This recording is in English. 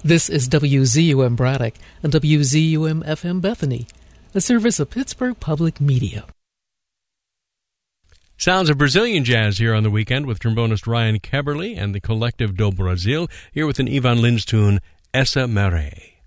This is WZUM Braddock and WZUM FM Bethany, a service of Pittsburgh Public Media. Sounds of Brazilian jazz here on the weekend with trombonist Ryan Keberly and the Collective do Brasil, here with an Ivan Lins tune, Essa Maré.